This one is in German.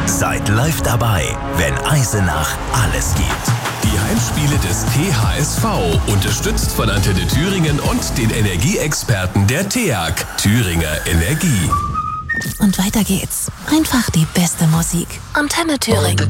Seid live dabei, wenn Eisenach alles gibt. Die Heimspiele des THSV, unterstützt von Antenne Thüringen und den Energieexperten der TEAG, Thüringer Energie. Und weiter geht's. Einfach die beste Musik. Antenne Thüringen.